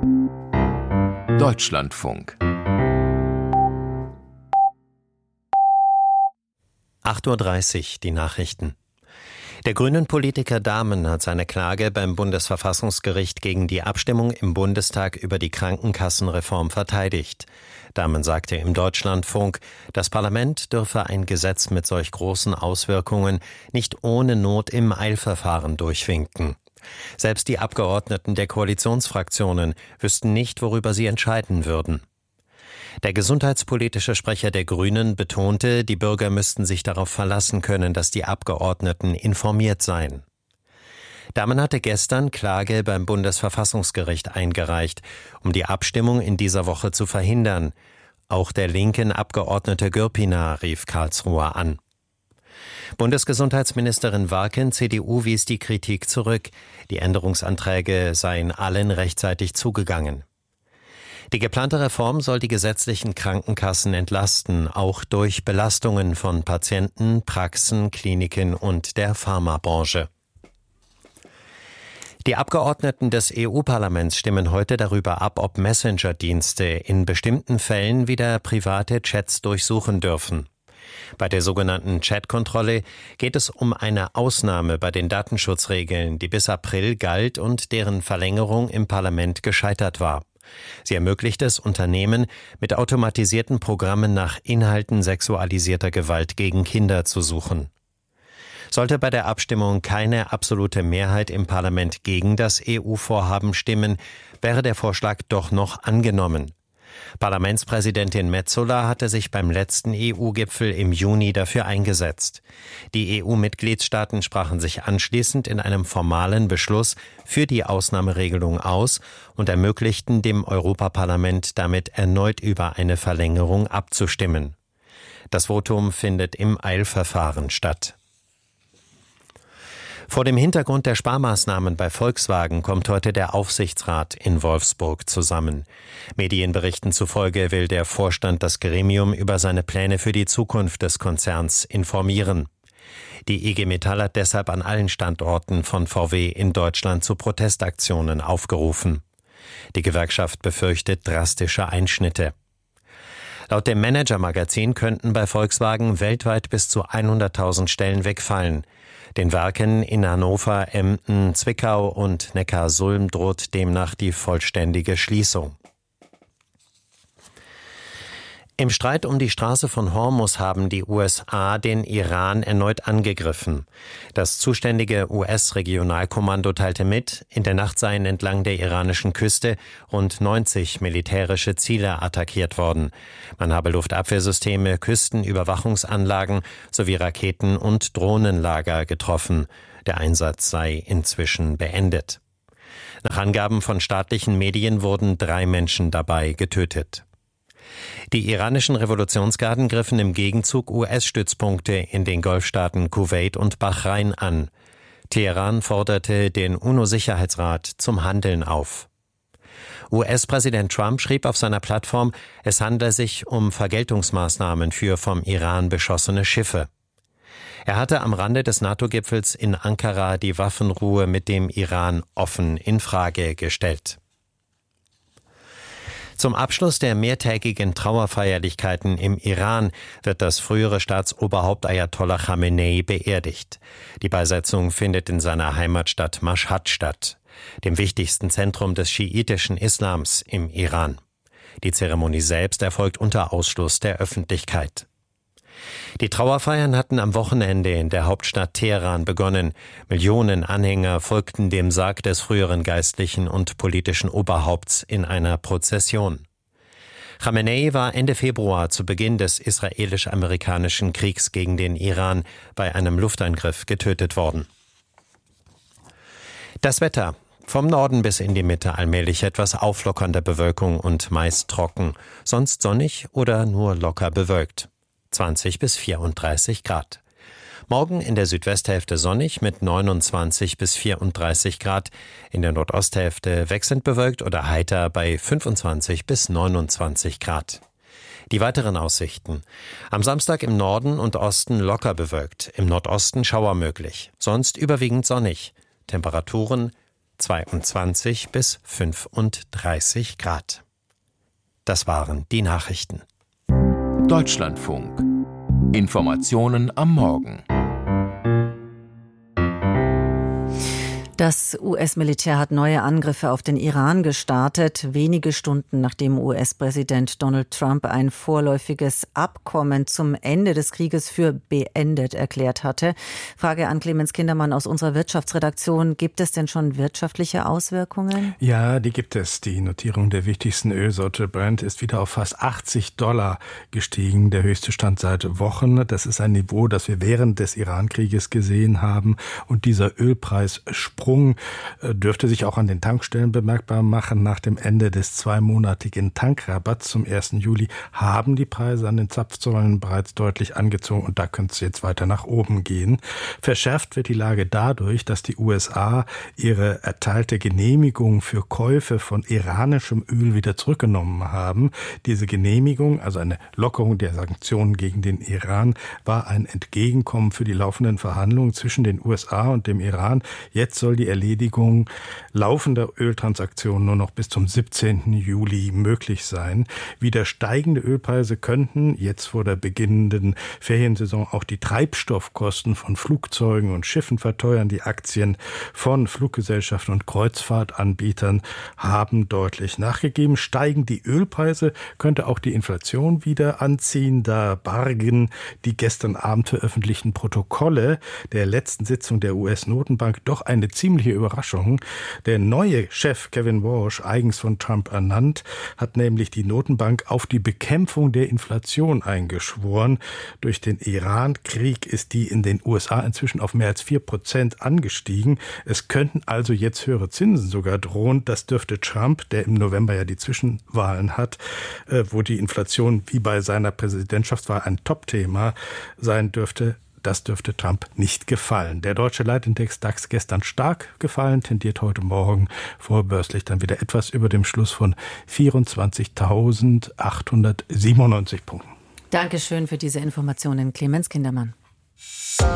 Deutschlandfunk 8:30 Uhr, die Nachrichten. Der Grünen-Politiker Dahmen hat seine Klage beim Bundesverfassungsgericht gegen die Abstimmung im Bundestag über die Krankenkassenreform verteidigt. Dahmen sagte im Deutschlandfunk, das Parlament dürfe ein Gesetz mit solch großen Auswirkungen nicht ohne Not im Eilverfahren durchwinken. Selbst die Abgeordneten der Koalitionsfraktionen wüssten nicht, worüber sie entscheiden würden. Der gesundheitspolitische Sprecher der Grünen betonte, die Bürger müssten sich darauf verlassen können, dass die Abgeordneten informiert seien. Dahmen hatte gestern Klage beim Bundesverfassungsgericht eingereicht, um die Abstimmung in dieser Woche zu verhindern. Auch der linken Abgeordnete Gürpina rief Karlsruhe an. Bundesgesundheitsministerin Warken, CDU, wies die Kritik zurück. Die Änderungsanträge seien allen rechtzeitig zugegangen. Die geplante Reform soll die gesetzlichen Krankenkassen entlasten, auch durch Belastungen von Patienten, Praxen, Kliniken und der Pharmabranche. Die Abgeordneten des EU-Parlaments stimmen heute darüber ab, ob Messenger-Dienste in bestimmten Fällen wieder private Chats durchsuchen dürfen. Bei der sogenannten Chat-Kontrolle geht es um eine Ausnahme bei den Datenschutzregeln, die bis April galt und deren Verlängerung im Parlament gescheitert war. Sie ermöglicht es Unternehmen, mit automatisierten Programmen nach Inhalten sexualisierter Gewalt gegen Kinder zu suchen. Sollte bei der Abstimmung keine absolute Mehrheit im Parlament gegen das EU-Vorhaben stimmen, wäre der Vorschlag doch noch angenommen. Parlamentspräsidentin Metsola hatte sich beim letzten EU-Gipfel im Juni dafür eingesetzt. Die EU-Mitgliedstaaten sprachen sich anschließend in einem formalen Beschluss für die Ausnahmeregelung aus und ermöglichten dem Europaparlament damit erneut über eine Verlängerung abzustimmen. Das Votum findet im Eilverfahren statt. Vor dem Hintergrund der Sparmaßnahmen bei Volkswagen kommt heute der Aufsichtsrat in Wolfsburg zusammen. Medienberichten zufolge will der Vorstand das Gremium über seine Pläne für die Zukunft des Konzerns informieren. Die IG Metall hat deshalb an allen Standorten von VW in Deutschland zu Protestaktionen aufgerufen. Die Gewerkschaft befürchtet drastische Einschnitte. Laut dem Manager-Magazin könnten bei Volkswagen weltweit bis zu 100.000 Stellen wegfallen. Den Werken in Hannover, Emden, Zwickau und Neckarsulm droht demnach die vollständige Schließung. Im Streit um die Straße von Hormuz haben die USA den Iran erneut angegriffen. Das zuständige US-Regionalkommando teilte mit, in der Nacht seien entlang der iranischen Küste rund 90 militärische Ziele attackiert worden. Man habe Luftabwehrsysteme, Küstenüberwachungsanlagen sowie Raketen- und Drohnenlager getroffen. Der Einsatz sei inzwischen beendet. Nach Angaben von staatlichen Medien wurden 3 Menschen dabei getötet. Die iranischen Revolutionsgarden griffen im Gegenzug US-Stützpunkte in den Golfstaaten Kuwait und Bahrain an. Teheran forderte den UNO-Sicherheitsrat zum Handeln auf. US-Präsident Trump schrieb auf seiner Plattform, es handle sich um Vergeltungsmaßnahmen für vom Iran beschossene Schiffe. Er hatte am Rande des NATO-Gipfels in Ankara die Waffenruhe mit dem Iran offen in Frage gestellt. Zum Abschluss der mehrtägigen Trauerfeierlichkeiten im Iran wird das frühere Staatsoberhaupt Ayatollah Khamenei beerdigt. Die Beisetzung findet in seiner Heimatstadt Maschhad statt, dem wichtigsten Zentrum des schiitischen Islams im Iran. Die Zeremonie selbst erfolgt unter Ausschluss der Öffentlichkeit. Die Trauerfeiern hatten am Wochenende in der Hauptstadt Teheran begonnen. Millionen Anhänger folgten dem Sarg des früheren geistlichen und politischen Oberhaupts in einer Prozession. Khamenei war Ende Februar zu Beginn des israelisch-amerikanischen Kriegs gegen den Iran bei einem Luftangriff getötet worden. Das Wetter. Vom Norden bis in die Mitte allmählich etwas auflockernde Bewölkung und meist trocken, sonst sonnig oder nur locker bewölkt. 20 bis 34 Grad. Morgen in der Südwesthälfte sonnig mit 29 bis 34 Grad, in der Nordosthälfte wechselnd bewölkt oder heiter bei 25 bis 29 Grad. Die weiteren Aussichten. Am Samstag im Norden und Osten locker bewölkt, im Nordosten Schauer möglich, sonst überwiegend sonnig. Temperaturen 22 bis 35 Grad. Das waren die Nachrichten. Deutschlandfunk. Informationen am Morgen. Das US-Militär hat neue Angriffe auf den Iran gestartet, wenige Stunden nachdem US-Präsident Donald Trump ein vorläufiges Abkommen zum Ende des Krieges für beendet erklärt hatte. Frage an Clemens Kindermann aus unserer Wirtschaftsredaktion. Gibt es denn schon wirtschaftliche Auswirkungen? Ja, die gibt es. Die Notierung der wichtigsten Ölsorte Brent ist wieder auf fast $80 gestiegen, der höchste Stand seit Wochen. Das ist ein Niveau, das wir während des Iran-Krieges gesehen haben. Und dieser Ölpreissprung dürfte sich auch an den Tankstellen bemerkbar machen. Nach dem Ende des 2-monatigen Tankrabatts zum 1. Juli haben die Preise an den Zapfsäulen bereits deutlich angezogen und da könnte es jetzt weiter nach oben gehen. Verschärft wird die Lage dadurch, dass die USA ihre erteilte Genehmigung für Käufe von iranischem Öl wieder zurückgenommen haben. Diese Genehmigung, also eine Lockerung der Sanktionen gegen den Iran, war ein Entgegenkommen für die laufenden Verhandlungen zwischen den USA und dem Iran. Jetzt soll die Erledigung laufender Öltransaktionen nur noch bis zum 17. Juli möglich sein. Wieder steigende Ölpreise könnten jetzt vor der beginnenden Feriensaison auch die Treibstoffkosten von Flugzeugen und Schiffen verteuern. Die Aktien von Fluggesellschaften und Kreuzfahrtanbietern haben deutlich nachgegeben. Steigen die Ölpreise, könnte auch die Inflation wieder anziehen. Da bargen die gestern Abend veröffentlichten Protokolle der letzten Sitzung der US-Notenbank doch eine ziemliche Überraschung. Der neue Chef Kevin Walsh, eigens von Trump ernannt, hat nämlich die Notenbank auf die Bekämpfung der Inflation eingeschworen. Durch den Iran-Krieg ist die in den USA inzwischen auf mehr als 4% angestiegen. Es könnten also jetzt höhere Zinsen sogar drohen. Das dürfte Trump, der im November ja die Zwischenwahlen hat, wo die Inflation wie bei seiner Präsidentschaftswahl ein Topthema sein dürfte, das dürfte Trump nicht gefallen. Der deutsche Leitindex DAX gestern stark gefallen, tendiert heute Morgen vorbörslich dann wieder etwas über dem Schluss von 24.897 Punkten. Dankeschön für diese Informationen, Clemens Kindermann.